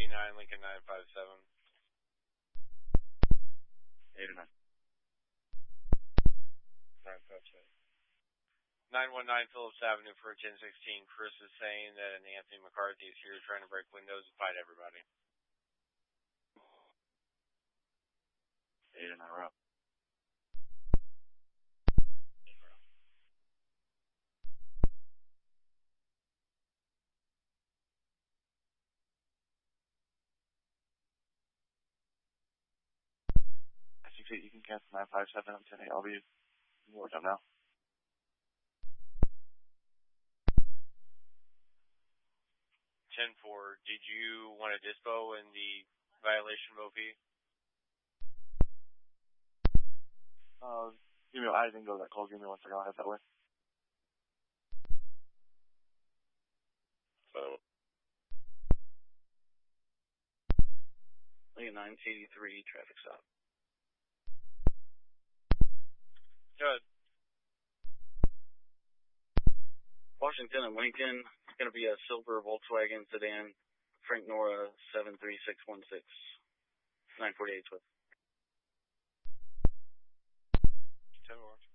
Lincoln 957. 8 or 9. 957. 919 Phillips Avenue for 1016. Chris is saying that an Anthony McCarthy is here trying to break windows and fight everybody. 8 or 9 row. 8 row. I think that you can cancel 957 up to 10. I'll be more done now. 10-4. Did you want a dispo in the violation of OP? I didn't go to that call. Give me 1 second. I'll head that way. So. Lincoln 983 traffic stop. Good. Washington and Lincoln, it's going to be a silver Volkswagen sedan, Frank Nora 73616, 948 with. 10 more.